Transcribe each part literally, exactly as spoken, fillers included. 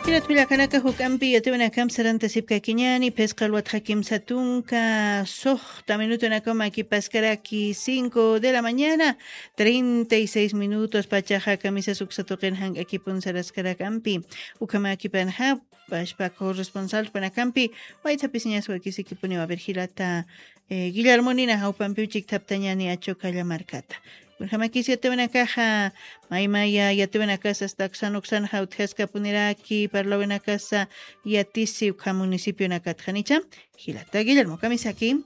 Hilat Pilakanaka Hukampi Yatuna Kamsaranta Sipka Kiñani, Pescal Hakim Satunka, Sojta Minuto Nakoma aquí Pascaraki, cinco de la mañana, treinta y seis minutos, Pachaja Camisa Suxatoken Hang aquí Punsaraskarakampi, Ukamaki Panha, Pashpa corresponsal Panacampi, White Apisiñas Wakisi Kipuni Avergilata, Guillermo Nina Haupampichik Taptañani Achokaya Marcata. Kunhamaki ya tuve una caja, Maimaya ya tuve una casa hasta Xanoxan Hautesca Puniraki, Parlo una casa y a Tisi Uka municipio na Katjanicha, Gilata Guillermo Kamisaki.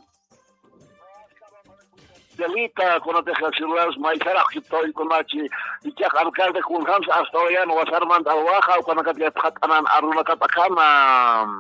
Delita con otras ciudades Maizara Hitoy con Machi y que alcalde con Hans hasta hoy no vas a armar al baja o con la cantidad de Hatanan Aruna Katakama.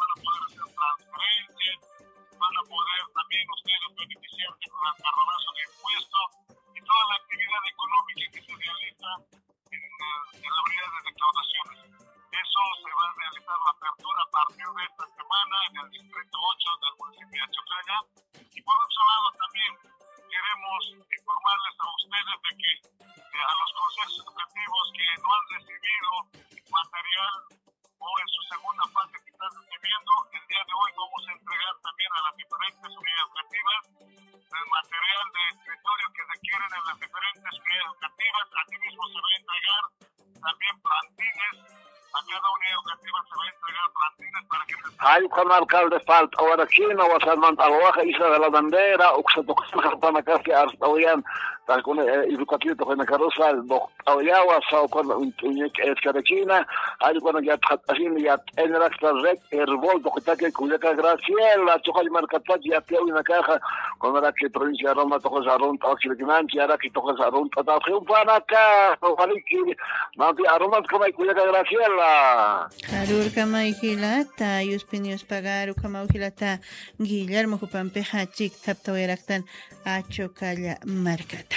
Van a poder también ustedes beneficiarse con el carronazo de impuestos y toda la actividad económica que se realiza en, en la unidad de recaudaciones. Eso se va a realizar la apertura a partir de esta semana en el distrito ocho del municipio de Achocalla. Y por otro lado también queremos informarles a ustedes de que eh, a los consejos educativos que no han recibido material o en su segunda fase que están recibiendo, el día de hoy vamos a entregar también a las diferentes unidades educativas el material de escritorio que requieren en las diferentes unidades educativas. Asimismo se va a entregar también plantines, a cada unidad educativa se va a entregar plantines para que se... Hay con alcalde falta ahora aquí no vas a mandar a la isla de la bandera o que se toca para acá que hasta hoy tal con educativo con la carroza do Aoyawa o con un es que China hay cuando ya así ya en el extra rec el volto que está que cuya Graciela choca el marcata ya te una caja con la que provincia Roma toca zarón taxi de Nancy ahora que toca zarón toda un para acá o para que no te aromas como cuya Graciela Harur kama ihilata yuspinios pagar kama uhilata Guillermo Jupampeja chik tapta eraktan Achocalla marcata.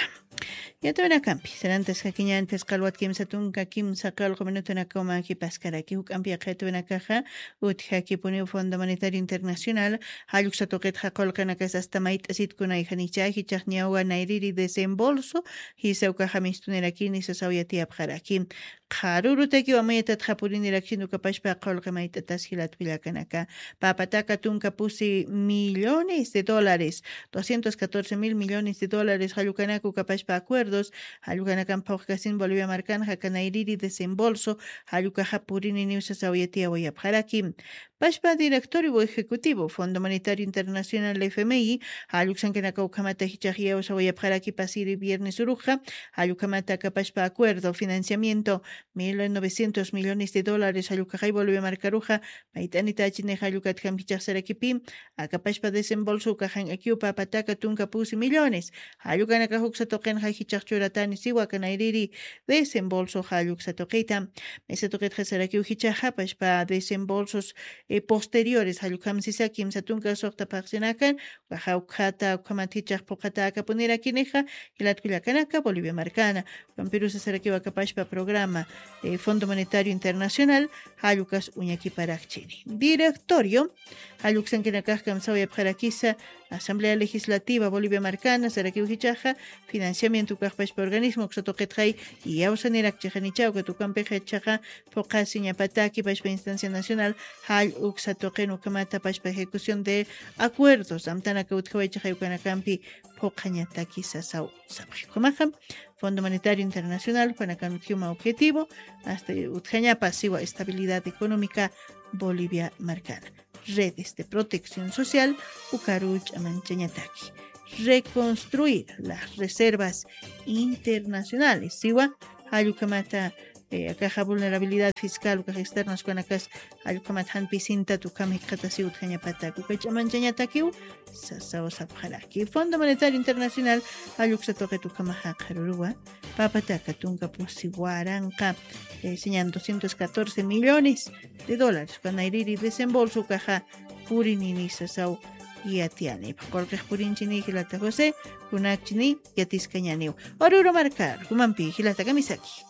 Ya tuve una campi, serantes jaquiñan pescalwat kim satunka kim sakal minuto na coma aquí pascaraki huk ampia jetu una caja ut jaqui pone Fondo Monetario Internacional haluk satoket jakol kana casa hasta mait asit kuna ihanicha hichachniawa nairiri desembolso hisauka jamistunera aquí ni se sauya tiapjaraki Haruruteki wamayata tjapurini rakshinu kapashpa qolqa mayta tashilat villakanaka. Papataka tunka pusi millones de dólares, doscientos catorce mil millones de dólares halukanaku kapashpa acuerdos, halukanakan paukasin Bolivia marcan hakanairiri desembolso, halukaja purini niusa sauyatia wayapharaki. Pashpa directorio ejecutivo Fondo Monetario Internacional F M I, haluksankanaka ukamata hichajia usawayapharaki pasiri viernes uruja, halukamata kapashpa acuerdo financiamiento mil novecientos millones de dólares Ayucajay Bolivia Marcaruja, Maitanita Chine Ayucat Campichasaraquipim, Acapashpa desembolso Cajan Equipa, Pataca Tunca Pusi millones, Ayucanaca Huxatoken Hajichachuratan y Siwakanairiri, desembolso Hayuxatoqueta, Mesatoquet Hasarakiu Hichaja, Pashpa desembolsos eh, posteriores, Ayucam Sisakim Satunca Sorta Parsenacan, Wajaukata, Kamatichach Pocataca Ponera Quineja, y la Tvilacanaca, Bolivia Marcana, Vampirusa Sarakiwa Capashpa Programa. Eh, Fondo Monetario Internacional, Halukas Uñaki Parachini. Directorio, Haluksan Kenakajkam Sauya Parakisa, Asamblea Legislativa Bolivia Marcana, Saraki Ujichaja, Financiamiento Kajpash Organismo, Xotoquetjay, y Ausanerak Chajanichau, que tu campeja chaja, Focasiña Pataki, Pashpa Instancia Nacional, Hal Uxatoquen Ukamata, Pashpa Ejecución de Acuerdos, Amtana Kautjaway Chajayukanacampi, Pocañataki Sasau Sabrikomajam. Fondo Monetario Internacional, Panacanukiuma Objetivo, hasta Utjaña Pasiva Estabilidad Económica, Bolivia Marcana. Redes de Protección Social, Ucaruch Amanchañataki. Reconstruir las reservas internacionales. Siwa, Ayukamata, eh, caja vulnerabilidad fiscal, caja externas con acá, Ayukamat Hanpicinta, Tukami Katasi Utjañapata, Kukachamanchañatakiu, Sasao Sapjaraki. Fondo Monetario Internacional, Ayuxatoque Tukamaha Karurua, Papataka Tunka Pusihuaranca, enseñan doscientos catorce millones de dólares, Kanairiri desembolso, caja Purinini Sasao. Y atiani, porque Purinchini, Gilata José, Kunachini, Yatiscañaniu. Oruro marcar, Kumampi, Gilata Kamisaki.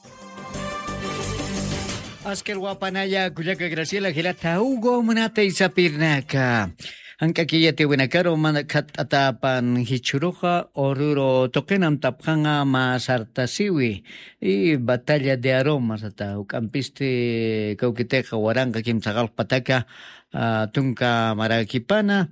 Asker Guapanaya, Cuyaca Graciela, Gilata Hugo, Munata y Sapirnaca. Hank'akiyati winakaro mana khat'atapan hichuruqa oruro toqinam tapqanqa masartasiwi y batalla de aromas ata uk'anpisti kawkiteqa waranqa kimsa qallpataka tunka marakipana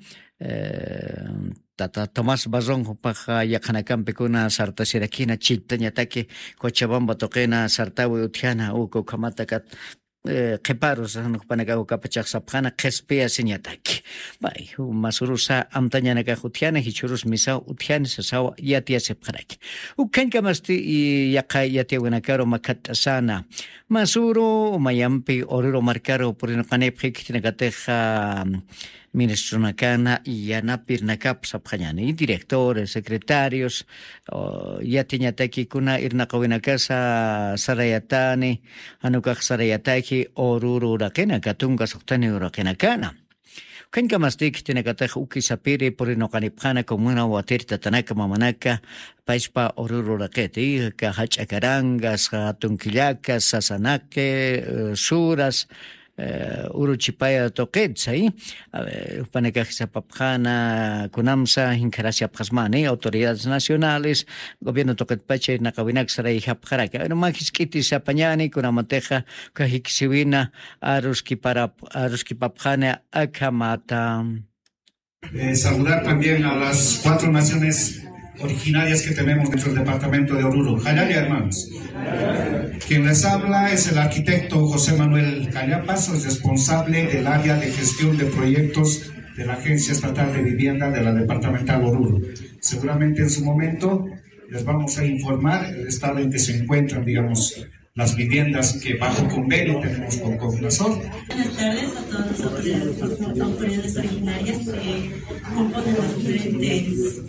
Tata Tomás Bazón paja yaqanakampi kuna sartasirakina chiltañataki Cochabamba toqina sartawi utjana uko kamatakat qhiparos nuqpanaka ukapachaq sapqana qhispia siñataki bay masurusa amtañanaka utjana hichurus misa utjana sasawa yatia sepqaraki ukanka masti yaqa yatia winakaro makat'asana masuro mayampi oruro marcaro purinqanipqi kitinakateqa ministro nakana y yanapir nakap sapqañani directores secretarios yatiñataki kuna irnaqawinakasa sarayatani hanukaq sarayataki oruro uraqina katunqa suqtani uraqinakana kanka mastik tinakataq ukisapiri purinoqanipqana comuna watirta tanaka mamanaka paispa oruro uraqiti ka hach'akarangas hatunkillakas sasanake suras uruchipaya toqetsay panakajisapapqana kunamsa hinkarasiapqasmani autoridades nacionales gobierno toqetpacha naqawinak sarayhapqaraka majisk'itisapañani kunamanteqa kajiksiwina aruskipara aruskipapqana akamata. Eh, saludar también a las cuatro naciones originarias que tenemos dentro del departamento de Oruro. Jalaya, hermanos. Quien les habla es el arquitecto José Manuel Callapasos, responsable del área de gestión de proyectos de la Agencia Estatal de Vivienda de la Departamental Oruro. Seguramente en su momento les vamos a informar el estado en que se encuentran, digamos, las viviendas que bajo convenio tenemos con COFNASOR. Buenas tardes a todas las autoridades, las autoridades originarias que componen las diferentes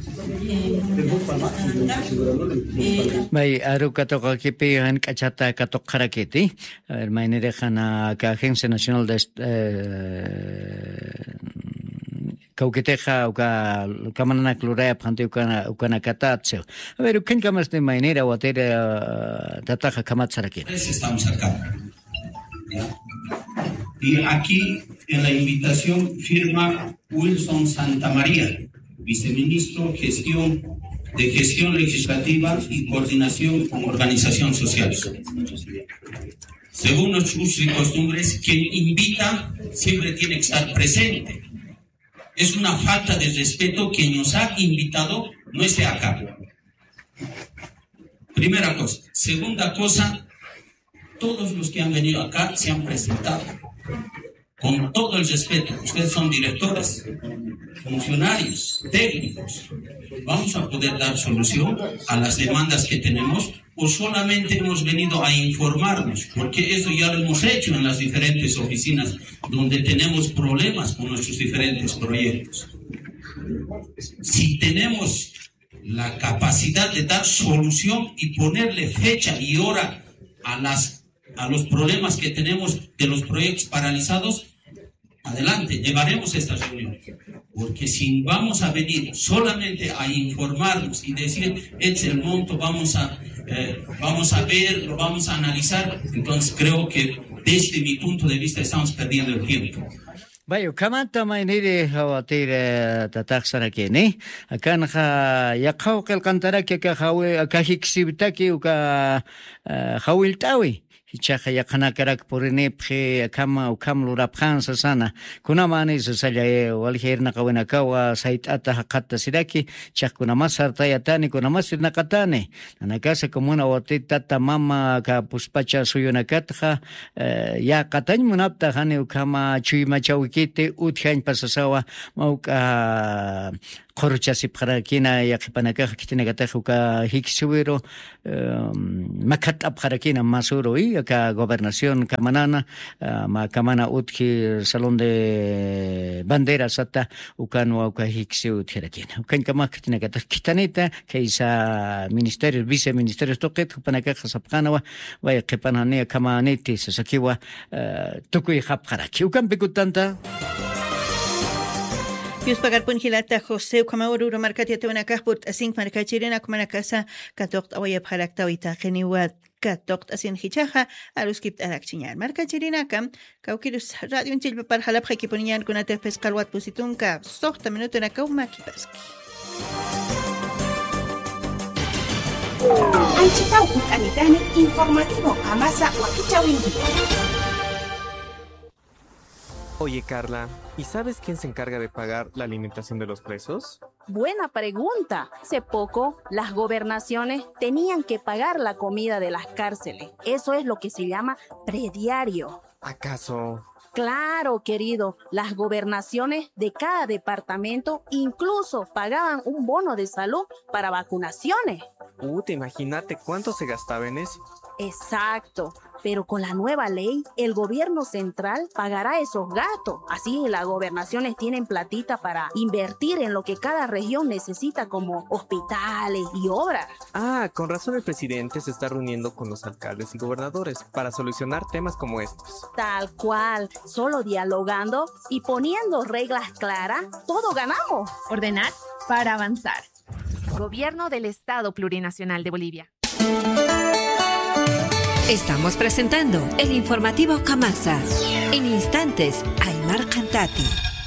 Bay aru katoqa kipi han kachata katok karakiti mainere khana ka Agencia Nacional de Kaukiteja uka kamana kluraya phanti ukana ukana katatse a ver ken kamas de mainera water tataja kamatsaraki estamos acá y aquí en la invitación firma Wilson Santamaría, viceministro gestión de gestión legislativa y coordinación con organizaciones sociales. Según los usos y costumbres, quien invita siempre tiene que estar presente. Es una falta de respeto que nos ha invitado no esté acá. Primera cosa. Segunda cosa, todos los que han venido acá se han presentado. Con todo el respeto, ustedes son directores, funcionarios, técnicos. ¿Vamos a poder dar solución a las demandas que tenemos o solamente hemos venido a informarnos? Porque eso ya lo hemos hecho en las diferentes oficinas donde tenemos problemas con nuestros diferentes proyectos. Si tenemos la capacidad de dar solución y ponerle fecha y hora a las a los problemas que tenemos de los proyectos paralizados, adelante, llevaremos estas reuniones. Porque si vamos a venir solamente a informarnos y decir, es el monto, vamos a, eh, vamos a ver, lo vamos a analizar, entonces creo que desde mi punto de vista estamos perdiendo el tiempo. Bayo kamata mainire hawatir tataxarakini akan kha yaqaw qalqantaraki ka hawi ka hiksibtaki uka hawiltawi hichaqa yaqanakarak purinipqi kama ukamlu rapqansa sana kunamani sasallaye walhirna qawinakawa sait'ata haqatta siraki chaqkunamas sartayatani kunamas sirnaqatani nanakasa comuna watitata mama ka puspacha suyunakatqa yaqatañ munapta hani ukama chuymachawkiti uthañ pasasawa mauka qoruchasipqarakina yaqipanakaqa kitinakataqa uka hiksiwiro makhat'apqarakina masuro y acá gobernación kamanana ma kamana utki salón de banderas hasta ukanwa uka hiksi uthirakina ukan kama kitinakata kitanita kaisa ministerios viceministerios toqet panakaqa sapqanawa vaya qipanani kamaniti sasakiwa tukuy hapqaraki ukan pikutanta Yus pagar punjilata José Kamauru markatia te una kahput asing markachirina kumanakasa katok awaya bharakta wita keniwat katoq asin hichaja aluskip alakchiñar marka chirinaka kawkirus radio chilpa parjalap equiponiñan kunate pescalwat pusitunka soqta minuto naka umakipaski Anchitauku Anitani informativo Amasa Wakichawingi. Oye, Carla, ¿y sabes quién se encarga de pagar la alimentación de los presos? Buena pregunta. Hace poco, las gobernaciones tenían que pagar la comida de las cárceles. Eso es lo que se llama prediario. ¿Acaso? Claro, querido. Las gobernaciones de cada departamento incluso pagaban un bono de salud para vacunaciones. Uh, te imagínate cuánto se gastaba en eso. Exacto. Pero con la nueva ley, el gobierno central pagará esos gastos. Así las gobernaciones tienen platita para invertir en lo que cada región necesita, como hospitales y obras. Ah, con razón el presidente se está reuniendo con los alcaldes y gobernadores para solucionar temas como estos. Tal cual. Solo dialogando y poniendo reglas claras, todo ganamos. Ordenar para avanzar. Gobierno del Estado Plurinacional de Bolivia. Estamos presentando el informativo Camasa. En instantes, Aymar Cantati.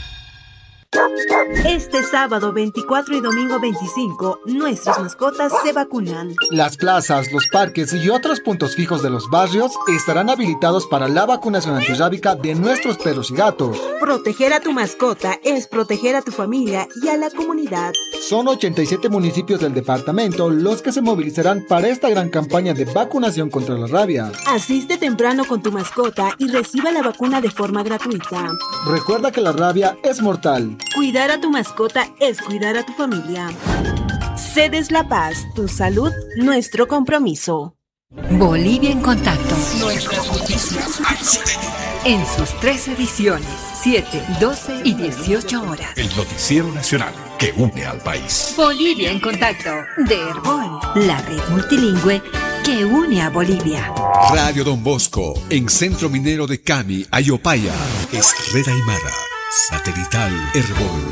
Este sábado veinticuatro y domingo veinticinco, nuestras mascotas se vacunan. Las plazas, los parques y otros puntos fijos de los barrios estarán habilitados para la vacunación antirrábica de nuestros perros y gatos. Proteger a tu mascota es proteger a tu familia y a la comunidad. Son ochenta y siete municipios del departamento los que se movilizarán para esta gran campaña de vacunación contra la rabia. Asiste temprano con tu mascota y reciba la vacuna de forma gratuita. Recuerda que la rabia es mortal. Cuidar a tu mascota es cuidar a tu familia. Cedes La Paz, tu salud, nuestro compromiso. Bolivia en contacto. Nuestras noticias. En sus tres ediciones, siete, doce y dieciocho horas. El noticiero nacional que une al país. Bolivia en contacto, de Herbol, la red multilingüe que une a Bolivia. Radio Don Bosco, en Centro Minero de Cami, Ayopaya. Es Red Aymara. Satelital Herbol.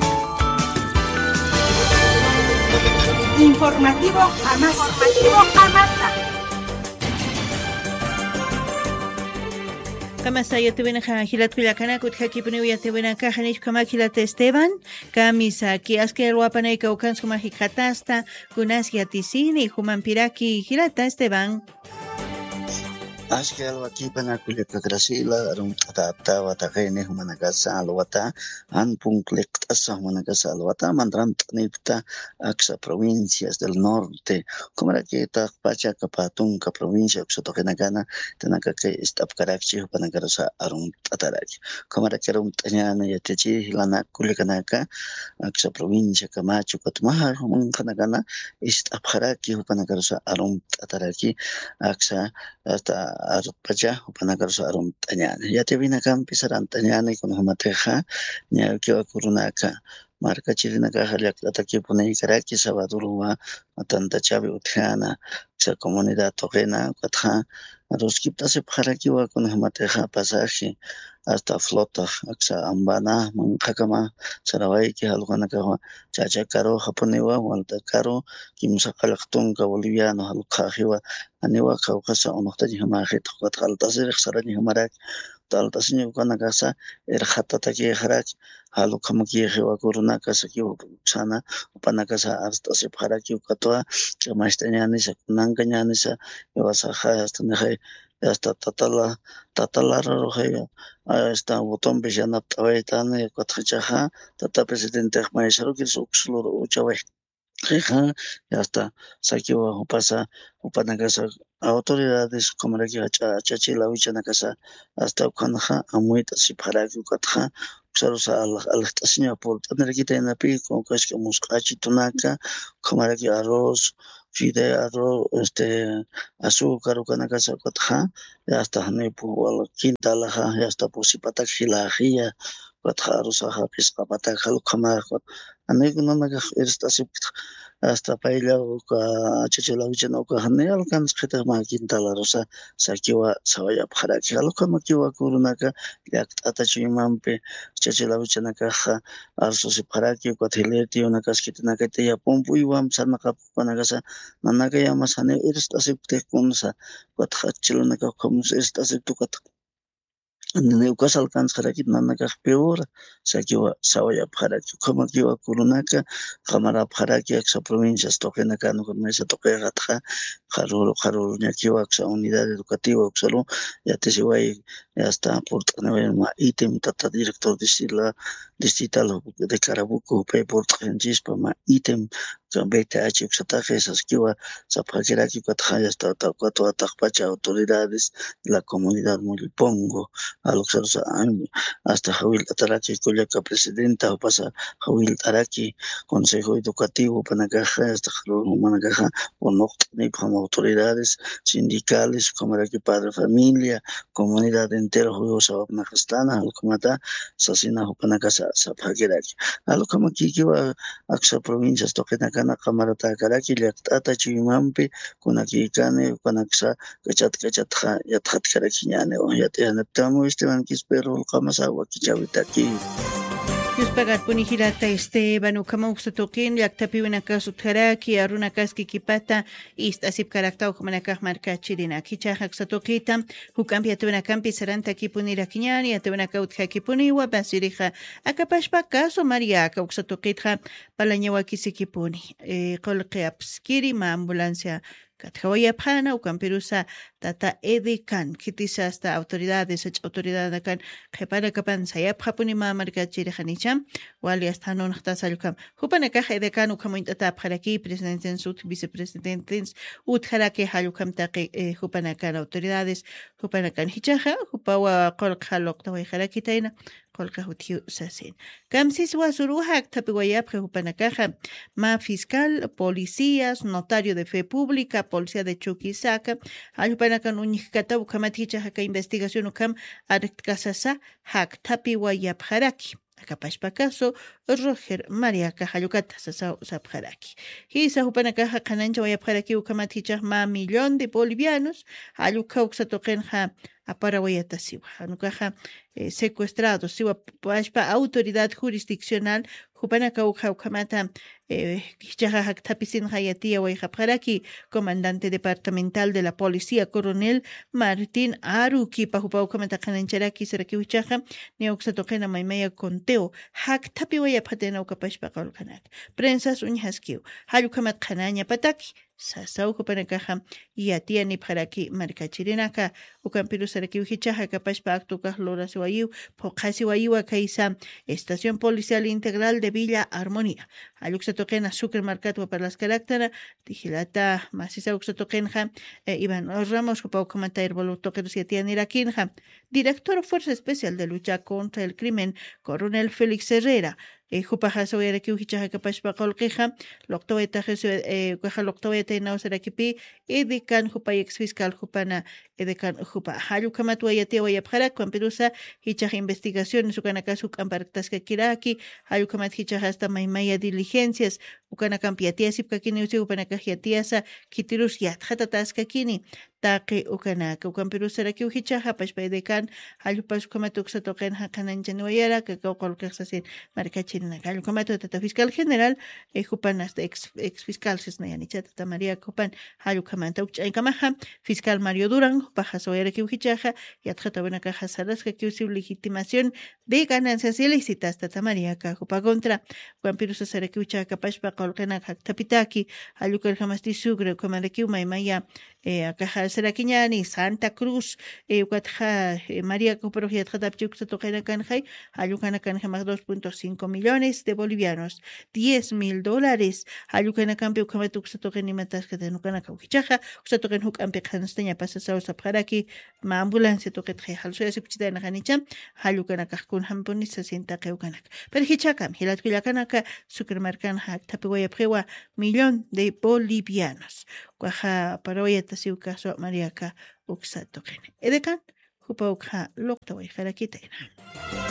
Informativo Amasa. Informativo Amasa. Kamasa yatibina hilat pilakana kut hakipuni yatibina kahanish kamakilat Esteban kamisa ki asker wapanay kaukan sumahikatasta kunas yatisini human piraki hilata Esteban. Ashkel waki panakule kakrasila arum tata wata kene humanagasa alwata an punklek tasa humanagasa alwata mandran nipta aksa provincias del norte como era que ta pacha kapatunka provincia que tokenagana tenaka que estap karakchi humanagasa arum tataraki como era que arum tanyana yatechi lana kulekanaka aksa provincia kamachu katmaha humanagana estap karaki humanagasa arum tataraki aksa hasta arpacha upanakarso arum tañana yatibina kampi saran tañana con hamateja nya que ocurrunaka marca chirinaka halak ataki pone karaki sabadurua matanta chavi utjana sa comunidad toquena katja aruskipta se paraki wa con hamateja pasaje hasta flota aksa ambana mankakama sarawai ki halgana ka chacha karo japoniwa walta karo kimsa qalaqtun ka boliviano halqahiwa aniwa kawkasa unuqtaji hamaji tuqat qaltasir xarani hamarak taltasini kana kasa erhatata ki harak halu kamaki hewa kuruna kasa ki sana upanakasa hasta se paraki ukatwa chamastanyani sa kunanganyani sa yawasa hasta nehe hasta tatala tatala rohe hasta botón bejana tawaitane katjacha tata presidente maestro que suxlor uchawe ja hasta sakiwa pasa upanakasa autoridades como la que chachi la wichana casa hasta ukanja amuita si paraki ukatja usarusa al al tasnya por tener que tener pico que es que muscachi tunaka como la que arroz fide arroz este azúcar ukana casa ukatja hasta ne por quinta la hasta posipata khilahia ukatja rusa ha pisqa pata khal khama ane kunana ka esta hasta paella uka chachalawchana uka hane alcanzqita ma Quintala Rosa sakiwa sawaya pharaki aluka makiwa kurunaka llaqt'ata chuymanpi chachalawchanakaqa arsusi pharaki uka thileti unakaskitinaqa yapumpuiwan sanaqapupanakasa nanaka yamasane eres tasiptikunsa watqa chilunaka kamus eres tasiptukata Neukas alcanzaraki nanaka peor sakiwa sawaya pharaki kamakiwa kurunaka kamara pharaki aksa provincias toqenaka nukurmesa toqeqatqa qaruru qaruru ñakiwa aksa unidad educativa uksalu yatisiway hasta port'aniway ma item tata director distrital distrital de Carabuco pay port'anchispa ma item B T H uksataqa esas kiwa sapaqiraki katqa hasta cuatro ataqpacha autoridades de la comunidad Mulipongo Aluxarsa hasta Jawil Ataraki Cuyaca presidenta o pasa Jawil Taraki Consejo Educativo Panagaja hasta Managaja o no como autoridades sindicales como aquí padre familia comunidad entera jugosa Panagastana Alcomata Sasina Panagasa Sapagiraki Alcomaki kiwa Aksa provincias Tokenakana Kamarata Karaki Llaqt'ata Chuymanpi Kunaki Kane Panaksa Kachat Kachat Yathat Karakiñane o Yatianaptamo Esteban Quispero Kamasa Wakichawitaki Yuspagat punihirata Esteban ukamauxatoqin llaqtapiwinaka sutjaraki arunakaski kipata istasip karakta umanakaj markachirina kichajak satoqita hukampi atunakampi saranta kipunirakiñani atuanaka utjakipuniwa basirija akapashpa caso mariaka uxatoqitja palañawakisikipuni qolqeapskiri ma ambulancia Katjawaya Pana o Camperusa Tata Edekan, Kitisa hasta autoridades, autoridad kan Jepana Kapan Sayap Japunima Margachir Hanicham, Wali hasta non Tasalukam, Hupanaka Edekan, Ukamuintata Paraki, Presidente Sud, Vicepresidentes, Utharake Halukam Take, Hupanakan, autoridades, Hupanakan Hichaja, Hupawa Kolka Lokta Harakitaina. Kolkahutiu Sasin. Kamsis Wasuruhak Tapiwayap Hupanakaja, Ma Fiscal, Policías, Notario de Fe Pública, Policía de Chuquisaca, Alupanakan Unikata, Ukamaticha Haka Investigación Ukam, Artkasasa, Hak Tapiwayap Haraki. Akapashpa caso Roger María Cajayucata Sasao Sapjaraki. Hisa Hupanakaja Kanancha Wayapjaraki Ukamaticha Ma millón de bolivianos, Aluka Uxatokenja Aparawayata Siwa, Anukaja eh, secuestrados, Siwa Pashpa Autoridad Jurisdiccional, Hupanaka Ukamata Kichajak Tapisin Hayatia Wayapjaraki, Comandante Departamental de la Policía, Coronel Martín Aruki, Pajupa Ukamata Kanancharaki, Seraki Uchaja, Neuxatokena Maimaya Conteo, Hak Tapi Wayapatena Ukapashpa Kanak, Prensas Unhaskiu, Halukamat Kananya Pataki. Sasau Kupanakaja y Atia Nipharaki Markachirinaka, Ukampiru Saraki Uhichaja, Kapashpa Aktuka Lora Siwayu, Pokasi Wayua Kaisa, Estación Policial Integral de Villa Armonía. Aluxatoquena Sucre Marcatua para las Caractera, Tigilata Masisa Uxatoquenja, Iván Ramos, Kupaukamata Herbolotoqueros y Atia Nirakinja, Director Fuerza Especial de Lucha contra el Crimen, Coronel Félix Herrera. Jupajaso era que uhichaja capashpa colqueja, loctoeta jesu, cueja loctoeta y no será que pi, edican jupay ex fiscal jupana, edican jupa, halukamatu ayate oyapjara, cuamperusa, hichaja investigación, su canacasuk ampartas que kiraki, halukamat hichaja hasta maimaya diligencias, ucanacampiatias y kakini usi upanakajiatiasa, kitirus yatjatatas kakini. Take ukanaka ukamperu seraki uhichaja pashpa edekan halupas kumatuk satoken hakanan januayara que colquexasin marcachina halukamatu tata fiscal general e jupan hasta ex ex fiscal sesnayanicha tata María Copan halukamanta uchainkamaja fiscal Mario Durán pajasoyara que uhichaja yatjata buena caja salas que usi legitimación de ganancias ilícitas tata María Cajupa contra ukamperu seraki uchaja pashpa colquena tapitaki halukar jamasti sugre comaraki umaimaya eh caja Seraquiñani, Santa Cruz, eh, Guatja, eh, María Coprogia, Tratapchuk, Toquena Canjay, Ayucana Canja más dos punto cinco millones de bolivianos, diez mil dólares, Ayucana Campio, Kamatuk, Satoken y Matasca de Nucana Cauquichaja, Satoken Hook Ampejansteña, Pasasao Saparaki, Ma Ambulancia Toquetje, Halsoya Sipchidana Ganicham, Ayucana Cajcun Hamponis, se sienta Keucanak. Pero Hichacam, Hilatquilacanaka, Sucremarcan, Tapuaya Prewa, millón de bolivianos. Cuaja Paroya Tasiucaso Mariaca Uxatoken. Edecan, Jupa Uxa Loctaway Jarakitena.